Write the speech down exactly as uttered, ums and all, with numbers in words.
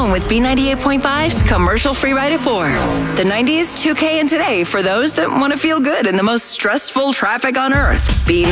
home with B ninety-eight point five's commercial-free Ride At four. The nineties, two K, and today for those that want to feel good in the most stressful traffic on earth. B